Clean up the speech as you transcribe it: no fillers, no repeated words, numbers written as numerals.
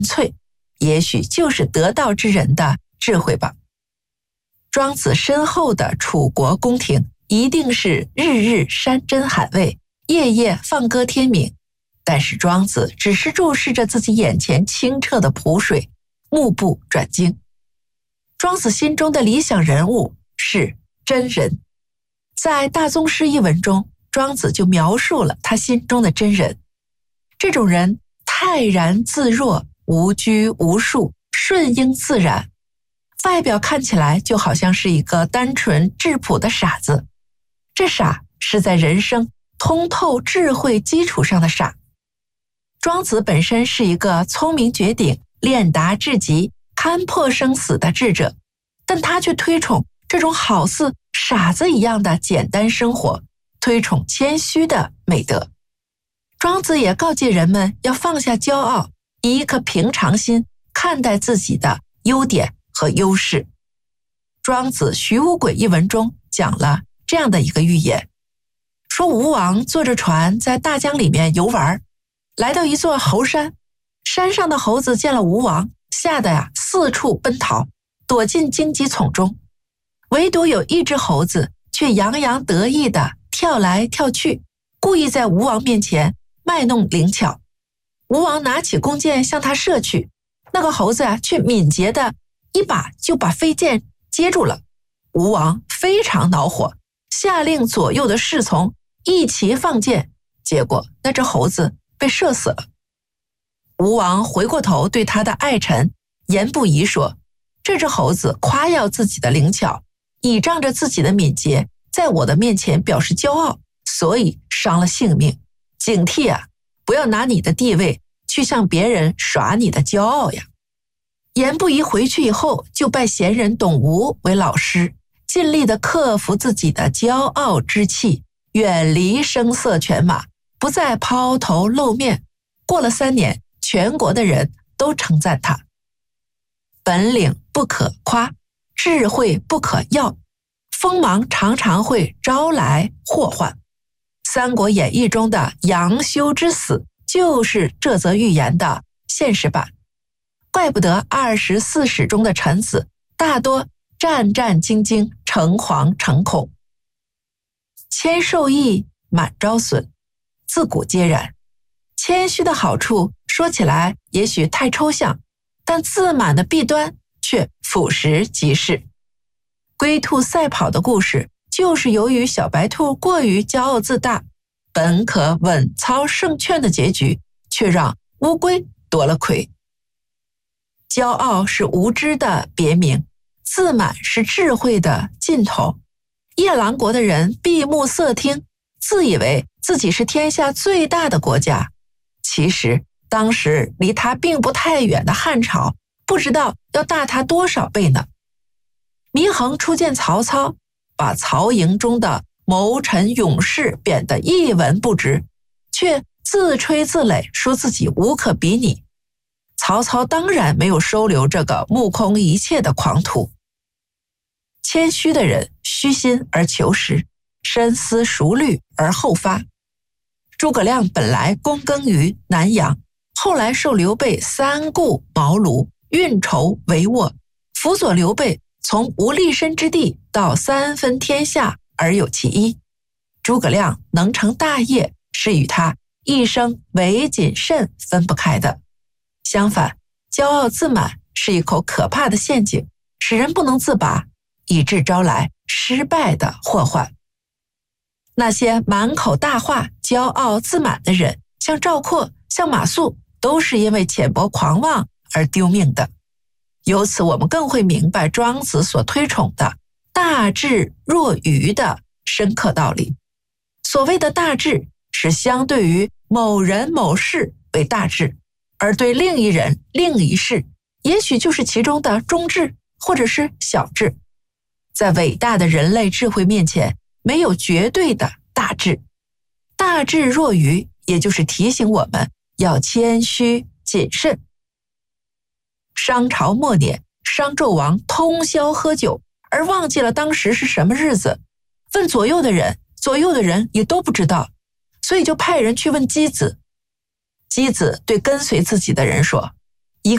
粹，也许就是得道之人的智慧吧。庄子身后的楚国宫廷一定是日日山珍海味，夜夜放歌天明，但是庄子只是注视着自己眼前清澈的蒲水，目不转睛。庄子心中的理想人物是真人，在《大宗师》一文中，庄子就描述了他心中的真人。这种人泰然自若，无拘无束，顺应自然，外表看起来就好像是一个单纯质朴的傻子。这傻是在人生通透智慧基础上的傻。庄子本身是一个聪明绝顶、练达至极、看破生死的智者，但他却推崇这种好似傻子一样的简单生活，推崇谦虚的美德。庄子也告诫人们要放下骄傲，以一颗平常心看待自己的优点和优势。庄子《徐无鬼》一文中讲了这样的一个寓言，说吴王坐着船在大江里面游玩，来到一座猴山，山上的猴子见了吴王，吓得四处奔逃，躲进荆棘丛中，唯独有一只猴子却洋洋得意地跳来跳去，故意在吴王面前卖弄灵巧。吴王拿起弓箭向他射去，那个猴子却敏捷地一把就把飞箭接住了。吴王非常恼火，下令左右的侍从一齐放箭，结果那只猴子被射死了。吴王回过头对他的爱臣颜不疑说，这只猴子夸耀自己的灵巧，倚仗着自己的敏捷，在我的面前表示骄傲，所以伤了性命。警惕不要拿你的地位去向别人耍你的骄傲呀。颜不疑回去以后，就拜贤人董吴为老师，尽力地克服自己的骄傲之气，远离声色犬马，不再抛头露面。过了3年，全国的人都称赞他。本领不可夸，智慧不可耀，锋芒常常会招来祸患。《三国演义》中的杨修之死就是这则寓言的现实版，怪不得24史中的臣子大多战战兢兢，诚惶诚恐。谦受益，满招损，自古皆然。谦虚的好处说起来也许太抽象，但自满的弊端却俯拾即是。龟兔赛跑的故事就是由于小白兔过于骄傲自大，本可稳操胜券的结局，却让乌龟夺了魁。骄傲是无知的别名，自满是智慧的尽头。夜郎国的人闭目塞听，自以为自己是天下最大的国家，其实当时离他并不太远的汉朝，不知道要大他多少倍呢。祢衡初见曹操，把曹营中的谋臣勇士贬得一文不值，却自吹自擂说自己无可比拟。曹操当然没有收留这个目空一切的狂徒。谦虚的人虚心而求实，深思熟虑而后发。诸葛亮本来躬耕于南阳，后来受刘备3顾茅庐，运筹帷幄，辅佐刘备从无立身之地到3分天下而有其一。诸葛亮能成大业，是与他一生唯谨慎分不开的。相反，骄傲自满是一口可怕的陷阱，使人不能自拔，以致招来失败的祸患。那些满口大话、骄傲自满的人，像赵括、像马谡，都是因为浅薄狂妄而丢命的。由此我们更会明白庄子所推崇的大智若愚的深刻道理。所谓的大智，是相对于某人某事为大智，而对另一人另一事，也许就是其中的中智或者是小智。在伟大的人类智慧面前，没有绝对的大智。大智若愚，也就是提醒我们要谦虚谨慎。商朝末年，商纣王通宵喝酒，而忘记了当时是什么日子，问左右的人，左右的人也都不知道，所以就派人去问箕子。箕子对跟随自己的人说，